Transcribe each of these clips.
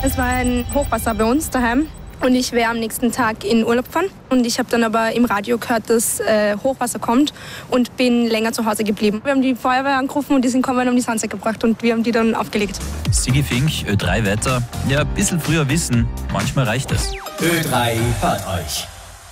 Es war ein Hochwasser bei uns daheim und ich wäre am nächsten Tag in Urlaub gefahren. Und ich habe dann aber im Radio gehört, dass Hochwasser kommt und bin länger zu Hause geblieben. Wir haben die Feuerwehr angerufen und die sind gekommen und haben die Sandsäcke gebracht und wir haben die dann aufgelegt. Sigi Fink, Ö3 Wetter. Ja, ein bisschen früher wissen, manchmal reicht es. Ö3 hört euch.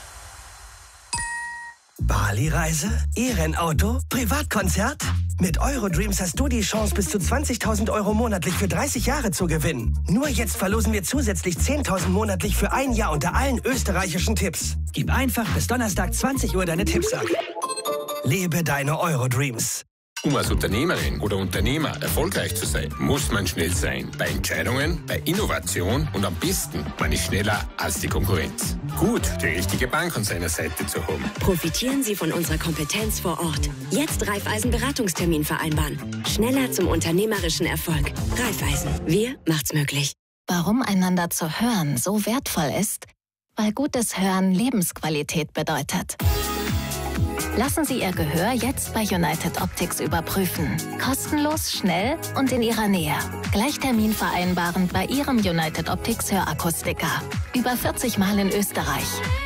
Bali-Reise? E-Rennauto? Privatkonzert? Mit Eurodreams hast du die Chance, bis zu 20.000 € monatlich für 30 Jahre zu gewinnen. Nur jetzt verlosen wir zusätzlich 10.000 monatlich für ein Jahr unter allen österreichischen Tipps. Gib einfach bis Donnerstag 20 Uhr deine Tipps ab. Lebe deine Eurodreams. Um als Unternehmerin oder Unternehmer erfolgreich zu sein, muss man schnell sein. Bei Entscheidungen, bei Innovation und am besten, man ist schneller als die Konkurrenz. Gut, die richtige Bank an seiner Seite zu haben. Profitieren Sie von unserer Kompetenz vor Ort. Jetzt Raiffeisen Beratungstermin vereinbaren. Schneller zum unternehmerischen Erfolg. Raiffeisen, wir macht's möglich. Warum einander zu hören so wertvoll ist? Weil gutes Hören Lebensqualität bedeutet. Lassen Sie Ihr Gehör jetzt bei United Optics überprüfen. Kostenlos, schnell und in Ihrer Nähe. Gleich Termin vereinbaren bei Ihrem United Optics Hörakustiker. Über 40 Mal in Österreich.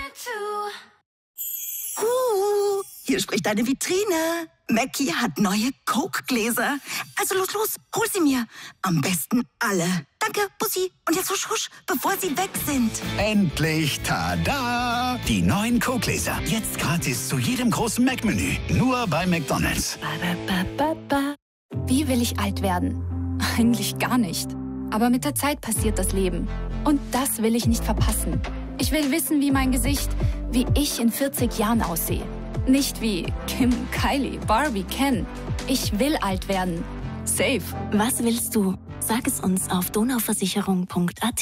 Hier spricht eine Vitrine. Mackie hat neue Coke-Gläser. Also los, hol sie mir. Am besten alle. Danke, Bussi. Und jetzt husch, husch, bevor sie weg sind. Endlich, tada! Die neuen Coke-Gläser. Jetzt gratis zu jedem großen Mac-Menü. Nur bei McDonald's. Wie will ich alt werden? Eigentlich gar nicht. Aber mit der Zeit passiert das Leben. Und das will ich nicht verpassen. Ich will wissen, wie mein Gesicht, wie ich in 40 Jahren aussehe. Nicht wie Kim, Kylie, Barbie, Ken. Ich will alt werden. Safe. Was willst du? Sag es uns auf donauversicherung.at.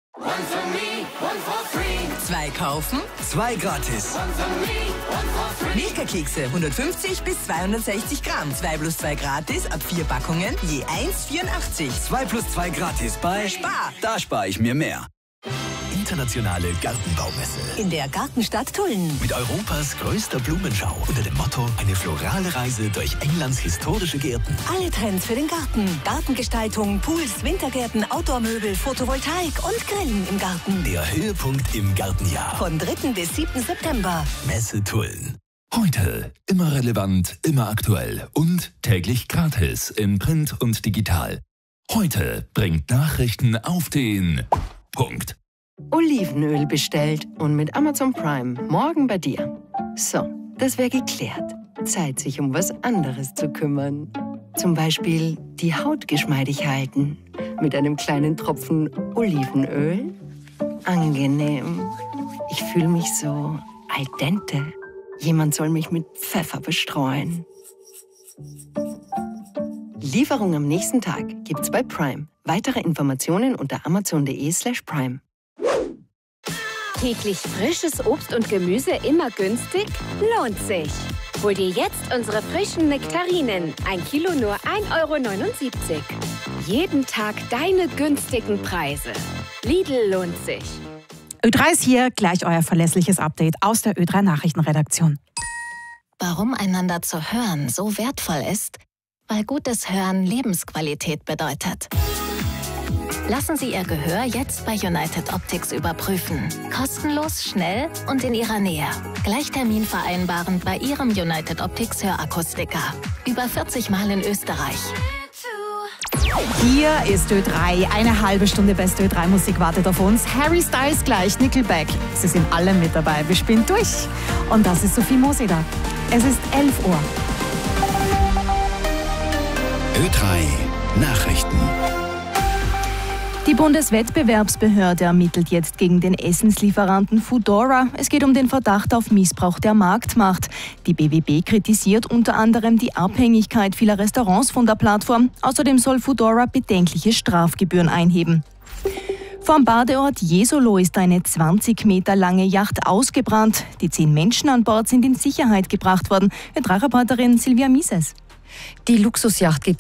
2 kaufen, 2 gratis. Milka-Kekse 150 bis 260 Gramm. 2 plus 2 gratis ab 4 Packungen, je 1,84. 2 plus 2 gratis bei Spar. Da spare ich mir mehr. Internationale Gartenbaumesse. In der Gartenstadt Tulln. Mit Europas größter Blumenschau unter dem Motto eine florale Reise durch Englands historische Gärten. Alle Trends für den Garten. Gartengestaltung, Pools, Wintergärten, Outdoor-Möbel, Photovoltaik und Grillen im Garten. Der Höhepunkt im Gartenjahr. Von 3. bis 7. September. Messe Tulln. Heute immer relevant, immer aktuell und täglich gratis in Print und digital. Heute bringt Nachrichten auf den Punkt. Olivenöl bestellt und mit Amazon Prime morgen bei dir. So, das wäre geklärt. Zeit, sich um was anderes zu kümmern. Zum Beispiel die Haut geschmeidig halten. Mit einem kleinen Tropfen Olivenöl. Angenehm. Ich fühle mich so al dente. Jemand soll mich mit Pfeffer bestreuen. Lieferung am nächsten Tag gibt's bei Prime. Weitere Informationen unter amazon.de/prime. Täglich frisches Obst und Gemüse immer günstig? Lohnt sich. Hol dir jetzt unsere frischen Nektarinen. 1 Kilo nur 1,79 €. Jeden Tag deine günstigen Preise. Lidl lohnt sich. Ö3 ist hier, gleich euer verlässliches Update aus der Ö3 Nachrichtenredaktion. Warum einander zu hören so wertvoll ist? Weil gutes Hören Lebensqualität bedeutet. Lassen Sie Ihr Gehör jetzt bei United Optics überprüfen. Kostenlos, schnell und in Ihrer Nähe. Gleich Termin vereinbaren bei Ihrem United Optics Hörakustiker. Über 40 Mal in Österreich. Hier ist Ö3. Eine halbe Stunde beste Ö3-Musik wartet auf uns. Harry Styles gleich, Nickelback. Sie sind alle mit dabei. Wir spielen durch. Und das ist Sophie Moseder. Es ist 11 Uhr. Ö3 Nachrichten. Die Bundeswettbewerbsbehörde ermittelt jetzt gegen den Essenslieferanten Foodora. Es geht um den Verdacht auf Missbrauch der Marktmacht. Die BWB kritisiert unter anderem die Abhängigkeit vieler Restaurants von der Plattform. Außerdem soll Foodora bedenkliche Strafgebühren einheben. Vom Badeort Jesolo ist eine 20 Meter lange Yacht ausgebrannt. Die 10 Menschen an Bord sind in Sicherheit gebracht worden. Ö3-Reporterin Silvia Mises. Die Luxusjacht